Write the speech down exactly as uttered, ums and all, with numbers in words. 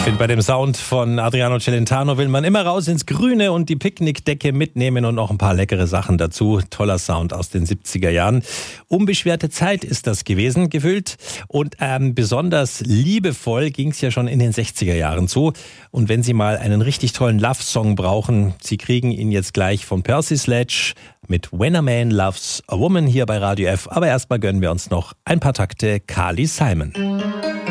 Ich finde, bei dem Sound von Adriano Celentano will man immer raus ins Grüne und die Picknickdecke mitnehmen und noch ein paar leckere Sachen dazu. Toller Sound aus den siebziger Jahren. Unbeschwerte Zeit ist das gewesen, gefühlt. Und ähm, besonders liebevoll ging es ja schon in den sechziger Jahren zu. Und wenn Sie mal einen richtig tollen Love-Song brauchen, Sie kriegen ihn jetzt gleich von Percy Sledge mit When a Man Loves a Woman hier bei Radio F. Aber erstmal gönnen wir uns noch ein paar Takte Carly Simon.